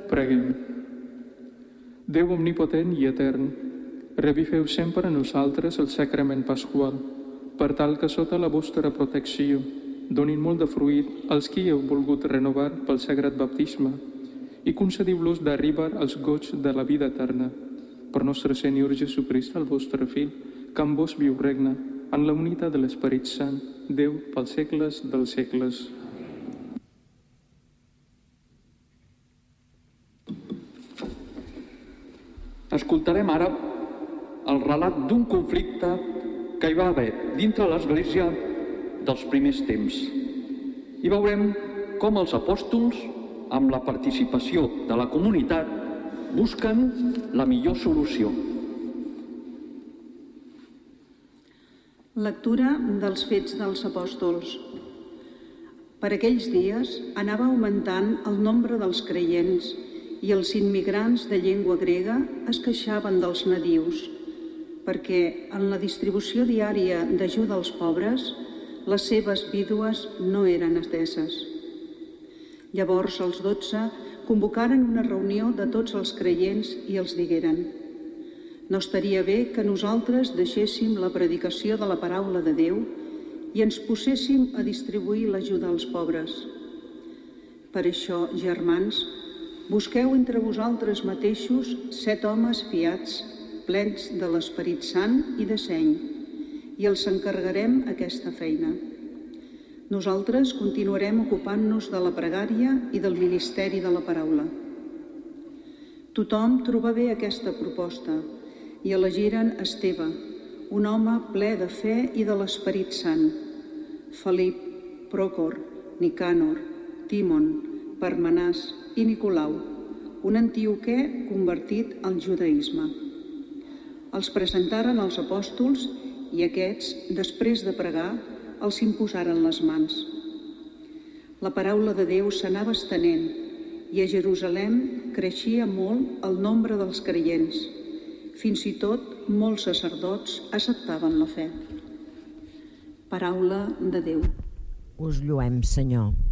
Preguem. Déu omnipotent i etern, revifeu sempre a nosaltres el sacrament pasqual, per tal que sota la vostra protecció donin molt de fruit als qui heu volgut renovar pel sagrat baptisme i concediu-los d'arribar als goig de la vida eterna. Per nostre Senyor Jesucrist, el vostre Fill, que amb vos viu regna, en la unitat de l'Esperit Sant, Déu pels segles dels segles. Escoltarem ara el relat d'un conflicte que hi va haver dintre l'Església dels primers temps. I veurem com els apòstols, amb la participació de la comunitat, busquen la millor solució. Lectura dels Fets dels Apòstols. Per aquells dies anava augmentant el nombre dels creients i els immigrants de llengua grega es queixaven dels nadius, perquè en la distribució diària d'ajuda als pobres, les seves vídues no eren ateses. Llavors els 12 convocaren una reunió de tots els creients i els digueren: no estaria bé que nosaltres deixéssim la predicació de la paraula de Déu i ens poséssim a distribuir l'ajuda als pobres. Per això, germans, busqueu entre vosaltres mateixos 7 homes fiats, plens de l'Esperit Sant i de seny, i els encarregarem aquesta feina. Nosaltres continuarem ocupant-nos de la pregària i del ministeri de la paraula. Tothom trobà bé aquesta proposta i elegiren Esteve, un home ple de fe i de l'Esperit Sant, Felip, Procor, Nicanor, Timon, Parmenàs i Nicolau, un antioquè convertit al judaïsme. Els presentaren als apòstols i aquests, després de pregar, els imposaren les mans. La paraula de Déu s'anava estenent i a Jerusalem creixia molt el nombre dels creients. Fins i tot molts sacerdots acceptaven la fe. Paraula de Déu. Us lloem, Senyor.